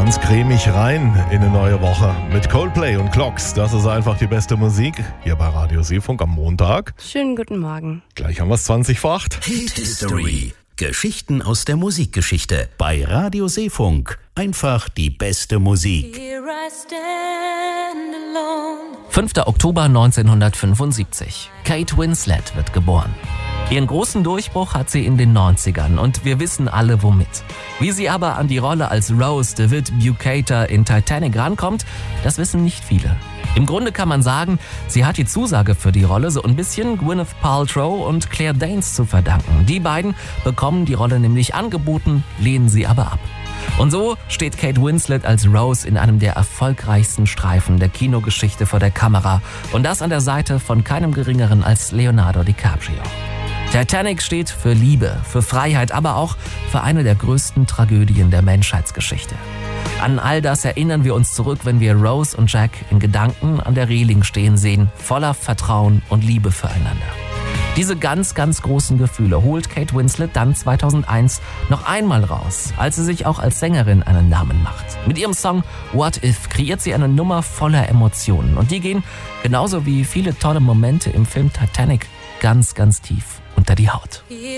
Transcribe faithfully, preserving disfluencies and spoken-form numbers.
ganz cremig rein in eine neue Woche mit Coldplay und Clocks. Das ist einfach die beste Musik hier bei Radio Seefunk am Montag. Schönen guten Morgen. Gleich haben wir es zwanzig vor acht. Hit History. Geschichten aus der Musikgeschichte. Bei Radio Seefunk. Einfach die beste Musik. fünfter Oktober neunzehnhundertfünfundsiebzig. Kate Winslet wird geboren. Ihren großen Durchbruch hat sie in den neunzigern und wir wissen alle womit. Wie sie aber an die Rolle als Rose DeWitt Bukater in Titanic rankommt, das wissen nicht viele. Im Grunde kann man sagen, sie hat die Zusage für die Rolle so ein bisschen Gwyneth Paltrow und Claire Danes zu verdanken. Die beiden bekommen die Rolle nämlich angeboten, lehnen sie aber ab. Und so steht Kate Winslet als Rose in einem der erfolgreichsten Streifen der Kinogeschichte vor der Kamera und das an der Seite von keinem Geringeren als Leonardo DiCaprio. Titanic steht für Liebe, für Freiheit, aber auch für eine der größten Tragödien der Menschheitsgeschichte. An all das erinnern wir uns zurück, wenn wir Rose und Jack in Gedanken an der Reling stehen sehen, voller Vertrauen und Liebe füreinander. Diese ganz, ganz großen Gefühle holt Kate Winslet dann zweitausendeins noch einmal raus, als sie sich auch als Sängerin einen Namen macht. Mit ihrem Song What If kreiert sie eine Nummer voller Emotionen und die gehen, genauso wie viele tolle Momente im Film Titanic, ganz, ganz tief unter die Haut.